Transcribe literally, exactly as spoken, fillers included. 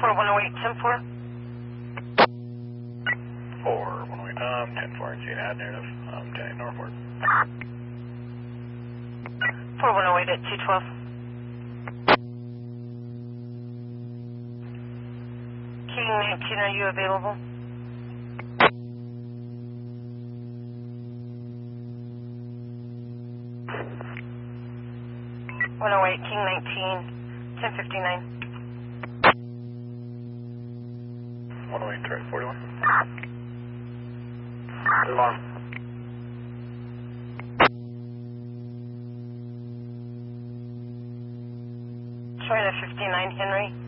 four one oh eight, ten four. four one oh eight, um, ten four, see an ad narrative, um, ten eight Norfolk. four one oh eight at two twelve. King nineteen, are you available? one oh eight, King nineteen, ten fifty-nine. one oh eight, track forty-one. Alarm. China fifty-nine, Henry.